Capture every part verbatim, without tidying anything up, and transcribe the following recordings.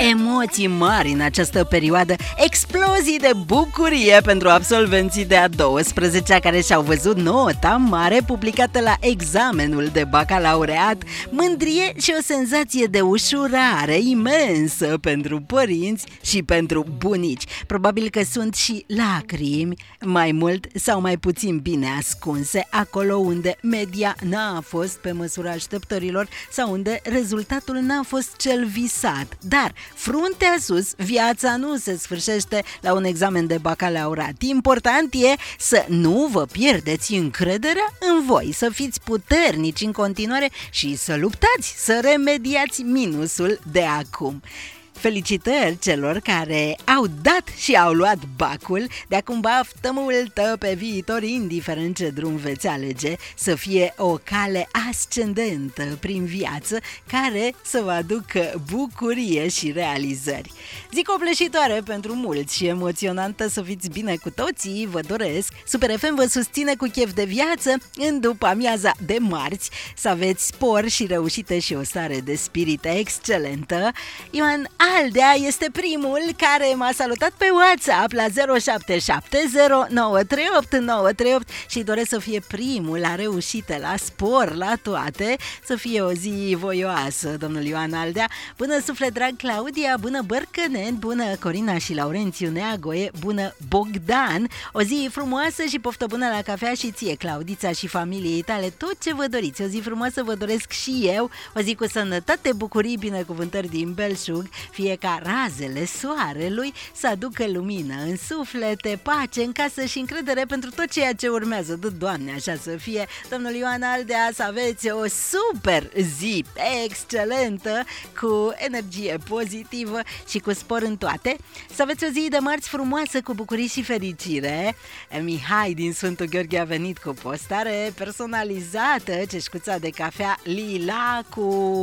Emoții mari în această perioadă, explozii de bucurie pentru absolvenții de a douăsprezecea care și-au văzut nota mare publicată la examenul de bacalaureat, mândrie și o senzație de ușurare imensă pentru părinți și pentru bunici. Probabil că sunt și lacrimi, mai mult sau mai puțin bine ascunse, acolo unde media n-a fost pe măsura așteptărilor sau unde rezultatul n-a fost cel visat. Dar fruntea sus, viața nu se sfârșește la un examen de bacalaureat. Important e să nu vă pierdeți încrederea în voi, să fiți puternici în continuare și să luptați, să remediați minusul de acum. Felicitări celor care au dat și au luat bacul, de acum baftă multă pe viitor, indiferent ce drum veți alege, să fie o cale ascendentă prin viață care să vă aducă bucurie și realizări. Zi copleșitoare pentru mulți și emoționantă, să fiți bine cu toții, vă doresc. Super F M vă susține cu chef de viață în după amiaza de marți, să aveți spor și reușite și o stare de spirit excelentă. Ioan Aldea este primul care m-a salutat pe WhatsApp la zero șapte șapte zero nouă trei opt nouă trei opt și doresc să fie primul la reușite, la spor, la toate, să fie o zi voioasă, domnul Ioan Aldea. Bună suflet drag Claudia, bună Bărcănen, bună Corina și Laurențiu Neagoe, bună Bogdan, o zi frumoasă și poftă bună la cafea și ție, Claudița, și familiei tale, tot ce vă doriți. O zi frumoasă vă doresc și eu, o zi cu sănătate, bucurii, binecuvântări din belșug, fie ca razele soarelui să aducă lumină în suflete, pace în casă și încredere pentru tot ceea ce urmează. Dă, Doamne, așa să fie. Domnul Ioan Aldea, să aveți o super zi excelentă, cu energie pozitivă și cu spor în toate. Să aveți o zi de marți frumoasă, cu bucurii și fericire. Mihai din Sfântul Gheorghe a venit cu postare personalizată, ceșcuța de cafea lila cu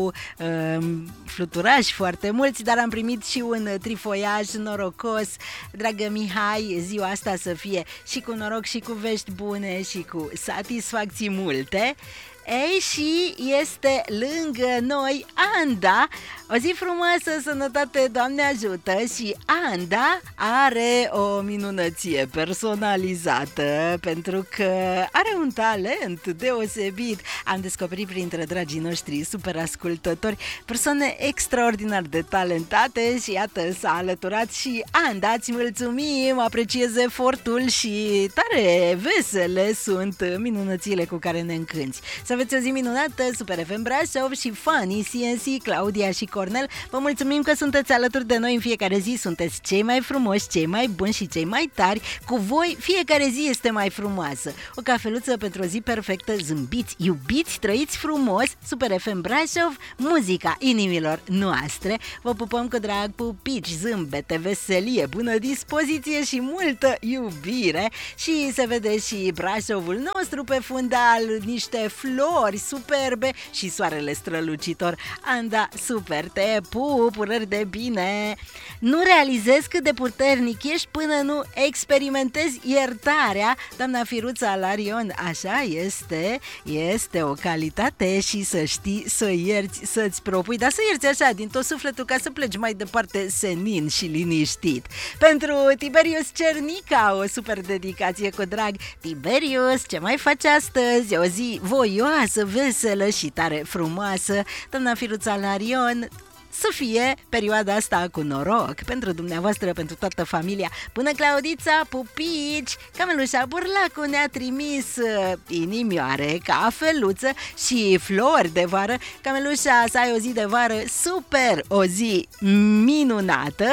um, fluturași foarte mulți, dar am primit și un trifoiaj norocos. Dragă Mihai, ziua asta să fie și cu noroc și cu vești bune și cu satisfacții multe. Ei, și este lângă noi Anda. O zi frumoasă, sănătate, Doamne ajută. Și Anda are o minunăție personalizată, pentru că are un talent deosebit. Am descoperit printre dragii noștri super ascultători persoane extraordinar de talentate și iată, s-a alăturat și Anda. Îți mulțumim, apreciez efortul și tare vesele sunt minunățile cu care ne încânți. Să aveți o zi minunată, Super F M Brașov și Fanny, C N C, Claudia și Cornel. Vă mulțumim că sunteți alături de noi în fiecare zi. Sunteți cei mai frumoși, cei mai buni și cei mai tari. Cu voi fiecare zi este mai frumoasă. O cafeluță pentru o zi perfectă. Zâmbiți, iubiți, trăiți frumos. Super F M Brașov, muzica inimilor noastre. Vă pupăm cu drag, pupici, zâmbete, veselie, bună dispoziție și multă iubire. Și se vede și Brașovul nostru pe fundal, niște flori superbe și soarele strălucitor. Anda, super, te pup, urări de bine. Nu realizezi cât de puternic ești până nu experimentezi iertarea. Doamna Firuța Larion, așa este, este o calitate și să știi să ierți, să-ți propui, dar să ierți așa din tot sufletul ca să pleci mai departe senin și liniștit. Pentru Tiberius Cernica, o super dedicație cu drag. Tiberius, ce mai faci astăzi? O zi voioasă, veselă și tare frumoasă. Doamna Firuța Larion, să fie perioada asta cu noroc pentru dumneavoastră, pentru toată familia. Bună Claudița, pupici! Camelușa Burlacu ne-a trimis uh, inimioare, cafeluță și flori de vară. Camelușa, să ai o zi de vară super, o zi minunată.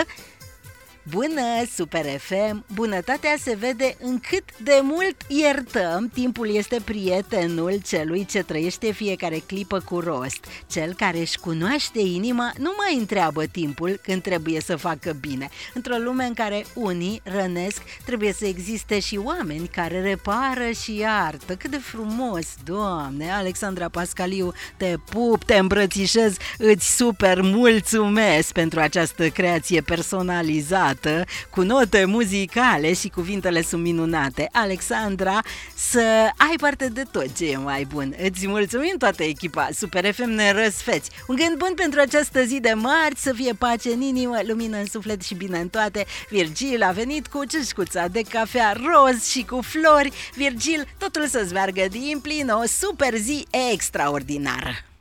Bună, Super F M! Bunătatea se vede în cât de mult iertăm. Timpul este prietenul celui ce trăiește fiecare clipă cu rost. Cel care își cunoaște inima nu mai întreabă timpul când trebuie să facă bine. Într-o lume în care unii rănesc, trebuie să existe și oameni care repară și iartă. Cât de frumos, Doamne! Alexandra Pascaliu, te pup, te îmbrățișez, îți super mulțumesc pentru această creație personalizată. minunată, cu note muzicale și cuvintele sunt minunate. Alexandra, să ai parte de tot ce e mai bun. Îți mulțumim toată echipa Super F M, ne răsfeți. Un gând bun pentru această zi de marți, să fie pace în inimă, lumină în suflet și bine în toate. Virgil a venit cu ceșcuța de cafea roz și cu flori. Virgil, totul să-ți meargă din plin, o super zi extraordinară.